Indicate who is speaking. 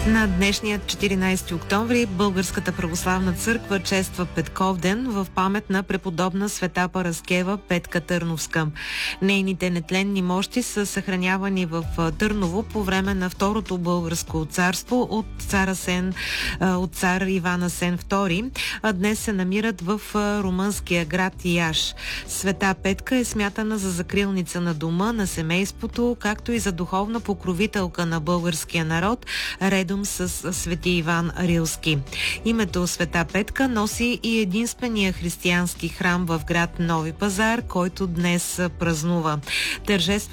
Speaker 1: На днешния 14 октомври Българската православна църква чества Петковден в памет на преподобна света Параскева Петка Търновска. Нейните нетленни мощи са съхранявани в Търново по време на Второто българско царство от цар Иван Асен II, а днес се намират в румънския град Яш. Света Петка е смятана за закрилница на дома, на семейството, както и за духовна покровителка на българския народ, редом с свети Иван Рилски. Името Света Петка носи и единствения християнски храм в град Нови пазар, който днес празнува.